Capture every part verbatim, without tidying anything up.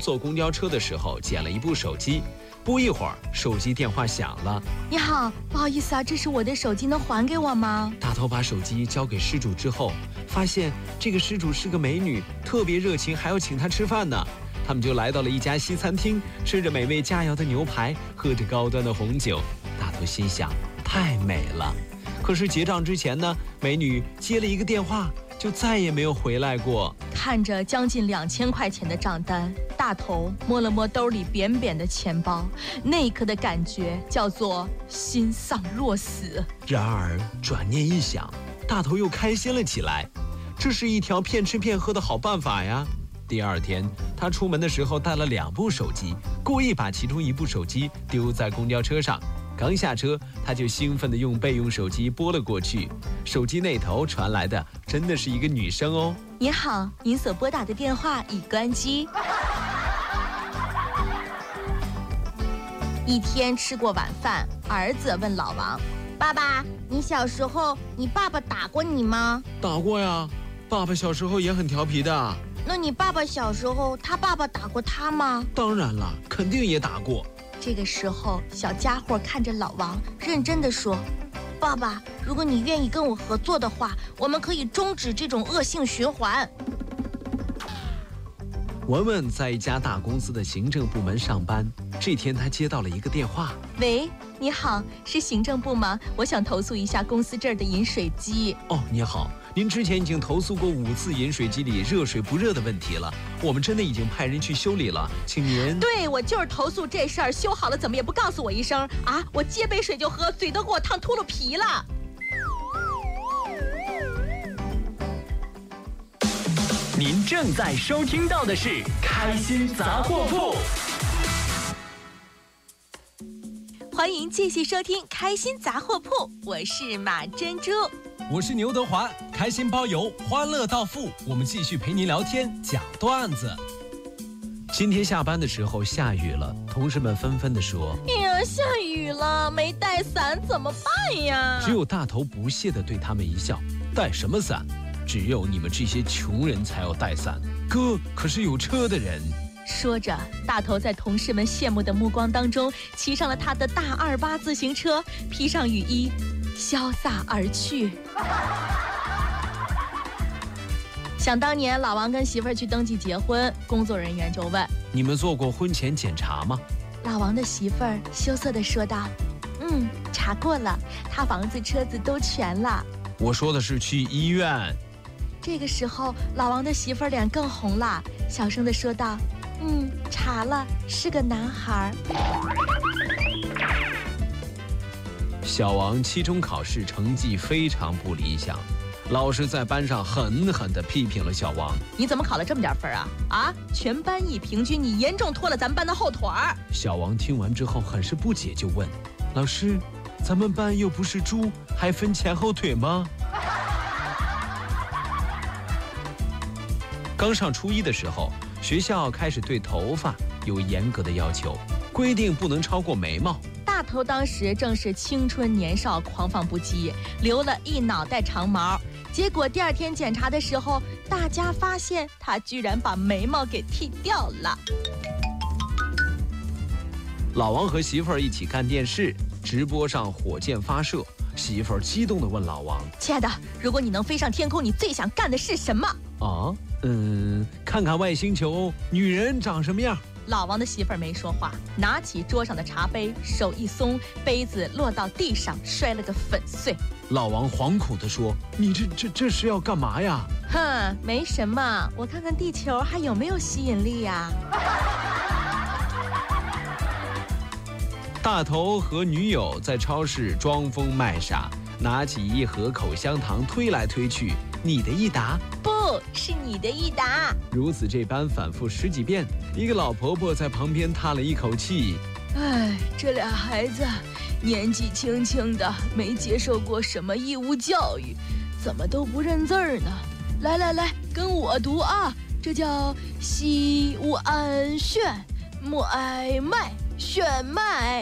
坐公交车的时候捡了一部手机，不一会儿手机电话响了。 你好，不好意思啊，这是我的手机，能还给我吗？ 大头把手机交给失主之后，发现这个失主是个美女，特别热情，还要请她吃饭呢。他们就来到了一家西餐厅，吃着美味佳肴的牛排，喝着高端的红酒。大头心想，太美了。可是结账之前呢，美女接了一个电话，就再也没有回来过。 看着将近两千块钱的账单，大头摸了摸兜里扁扁的钱包，那一刻的感觉叫做心丧若死。 然而转念一想，大头又开心了起来，这是一条骗吃骗喝的好办法呀。第二天，他出门的时候带了两部手机，故意把其中一部手机丢在公交车上。刚下车，他就兴奋地用备用手机拨了过去。手机那头传来的真的是一个女生哦。 你好，您所拨打的电话已关机。一天吃过晚饭，儿子问老王： 爸爸，你小时候你爸爸打过你吗？ 打过呀，爸爸小时候也很调皮的。 那你爸爸小时候他爸爸打过他吗？ 当然了，肯定也打过。 这个时候，小家伙看着老王，认真地说： 爸爸，如果你愿意跟我合作的话，我们可以终止这种恶性循环。 文文在一家大公司的行政部门上班，这天他接到了一个电话。 喂，你好，是行政部吗？我想投诉一下公司这儿的饮水机。 哦，你好，您之前已经投诉过五次饮水机里热水不热的问题了，我们真的已经派人去修理了，请您…… 对，我就是投诉这事儿，修好了怎么也不告诉我一声啊！我接杯水就喝，嘴都给我烫秃噜皮了。 您正在收听到的是开心杂货铺。 欢迎继续收听开心杂货铺，我是马珍珠， 我是牛德华，开心包邮，欢乐到付，我们继续陪您聊天讲段子。 今天下班的时候下雨了，同事们纷纷地说： 哎呀，下雨了，没带伞怎么办呀？ 只有大头不屑地对他们一笑：带什么伞？只有你们这些穷人才要带伞，哥可是有车的人。 说着，大头在同事们羡慕的目光当中，骑上了他的大二八自行车，披上雨衣，潇洒而去。想当年，老王跟媳妇儿去登记结婚，工作人员就问： 你们做过婚前检查吗？ 老王的媳妇儿羞涩地说道：嗯，查过了，他房子车子都全了。 我说的是去医院。 这个时候，老王的媳妇儿脸更红了，小声地说道：嗯，查了，是个男孩。 小王期中考试成绩非常不理想，老师在班上狠狠地批评了小王： 你怎么考了这么点分啊？啊，全班一平均，你严重拖了咱们班的后腿儿。 小王听完之后很是不解，就问：老师，咱们班又不是猪，还分前后腿吗？刚上初一的时候，学校开始对头发有严格的要求，规定不能超过眉毛。 大头当时正是青春年少，狂放不羁，留了一脑袋长毛。结果第二天检查的时候，大家发现他居然把眉毛给剃掉了。 老王和媳妇儿一起看电视，直播上火箭发射，媳妇儿激动地问老王： 亲爱的，如果你能飞上天空，你最想干的是什么？ 啊，嗯，看看外星球女人长什么样。 老王的媳妇儿没说话，拿起桌上的茶杯，手一松，杯子落到地上，摔了个粉碎。 老王惶恐地说：你这这这是要干嘛呀？ 哼，没什么，我看看地球还有没有吸引力呀。 大头和女友在超市装疯卖傻，拿起一盒口香糖推来推去，你的一打， 不是你的一打。 如此这般反复十几遍，一个老婆婆在旁边叹了一口气： 哎，这俩孩子年纪轻轻的，没接受过什么义务教育，怎么都不认字儿呢？来来来，跟我读啊，这叫西无安炫，莫爱麦炫麦。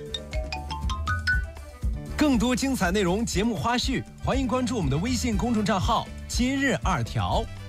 更多精彩内容、节目花絮，欢迎关注我们的微信公众账号“今日二条”。